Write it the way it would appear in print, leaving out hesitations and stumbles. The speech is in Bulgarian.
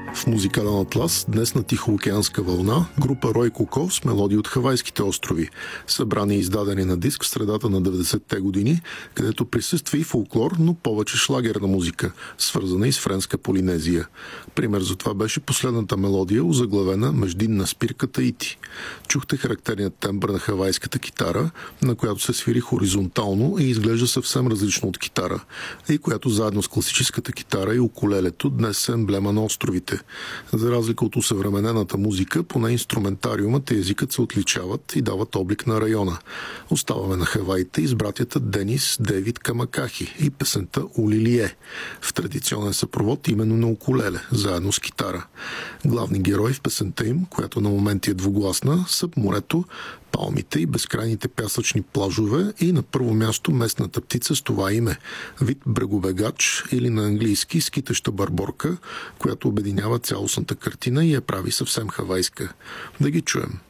В музикален атлас днес на Тихоокеанска вълна група Рой Коков с мелодии от Хавайските острови, събрани и издадени на диск в средата на 90-те години, където присъства и фолклор, но повече шлагерна музика, свързана и с френска Полинезия. Пример за това беше последната мелодия, озаглавена Междинна спирка Таити. Чухте характерният тембър на хавайската китара, на която се свири хоризонтално и изглежда съвсем различно от китара, и която заедно с класическата китара и укулелето днес е емблема на островите. За разлика от усъвременената музика, поне инструментариумът и езикът се отличават и дават облик на района. Оставаме на Хаваите и с братята Денис Дейвид Камакахи и песента Улилие, в традиционен съпровод именно на укулеле, заедно с китара. Главни герои в песента им, която на моменти е двугласна, са морето, палмите и безкрайните пясъчни плажове и на първо място местната птица с това име – вид бреговегач или на английски скитаща барборка, която обединява цялостната картина и я прави съвсем хавайска. Да ги чуем.